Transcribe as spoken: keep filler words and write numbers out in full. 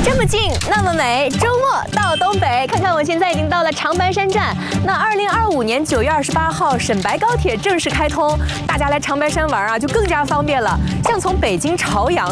这么近，那么美，周末到东北看看。我现在已经到了长白山站。那二零二五年九月二十八号，沈白高铁正式开通，大家来长白山玩啊，就更加方便了。像从北京朝阳